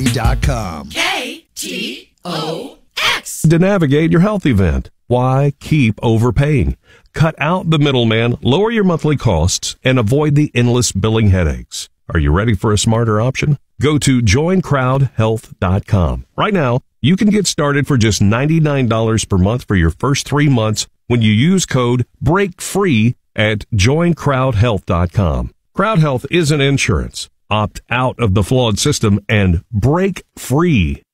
KTOX.com. KTOX. To navigate your health event, why keep overpaying? Cut out the middleman, lower your monthly costs, and avoid the endless billing headaches. Are you ready for a smarter option? Go to joincrowdhealth.com. Right now, you can get started for just $99 per month for your first 3 months when you use code BREAKFREE at joincrowdhealth.com. Crowd Health isn't insurance. Opt out of the flawed system and break free.